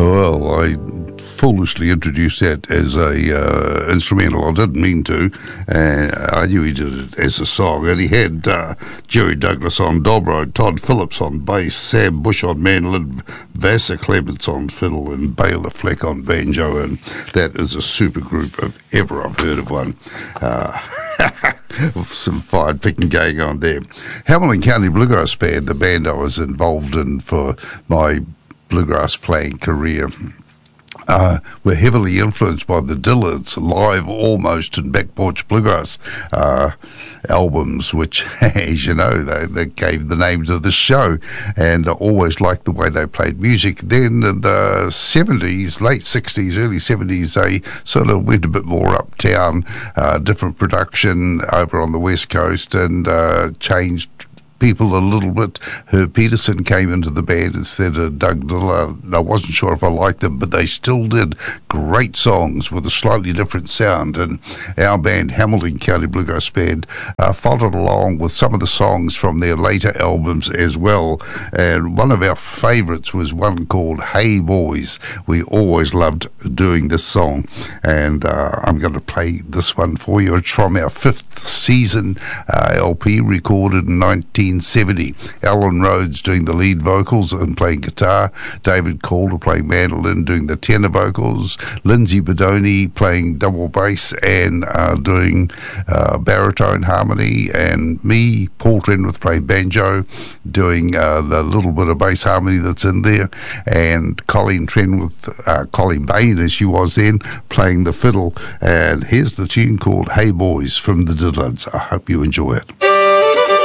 Well, I foolishly introduced that as a instrumental. I didn't mean to. I knew he did it as a song. And he had Jerry Douglas on dobro, Todd Phillips on bass, Sam Bush on mandolin, Vassar Clements on fiddle, and Bela Fleck on banjo. And that is a super group if ever I've heard of one. Some fine picking going on there. Hamilton County Bluegrass Band, the band I was involved in for my bluegrass playing career, were heavily influenced by the Dillards, Live Almost and Back Porch Bluegrass albums, which, as you know, they gave the name to the show, and I always liked the way they played music. Then in the 70s, late 60s, early 70s, they sort of went a bit more uptown, different production over on the West Coast, and changed people a little bit. Herb Peterson came into the band instead of Doug Dillard. I wasn't sure if I liked them, but they still did great songs with a slightly different sound. And our band, Hamilton County Bluegrass Band, followed along with some of the songs from their later albums as well. And one of our favourites was one called Hey Boys. We always loved doing this song, and I'm going to play this one for you. It's from our 5th season LP, recorded in 1970. Alan Rhodes doing the lead vocals and playing guitar, David Calder playing mandolin, doing the tenor vocals, Lindsay Bedoni playing double bass and doing baritone harmony, and me, Paul Trenwith, playing banjo, doing the little bit of bass harmony that's in there, and Colleen Trenwith, Colleen Bain as she was then, playing the fiddle. And here's the tune called Hey Boys from the Dillards. I hope you enjoy it.